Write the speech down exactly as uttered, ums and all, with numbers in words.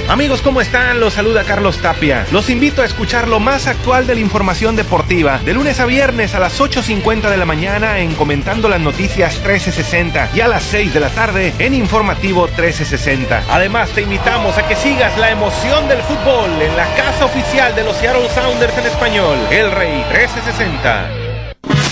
Amigos, ¿cómo están? Los saluda Carlos Tapia. Los invito a escuchar lo más actual de la información deportiva, de lunes a viernes a las ocho cincuenta de la mañana en Comentando las Noticias trece sesenta y a las seis de la tarde en Informativo trece sesenta. Además, te invitamos a que sigas la emoción del fútbol en la casa oficial de los Seattle Sounders en español, El Rey trece sesenta.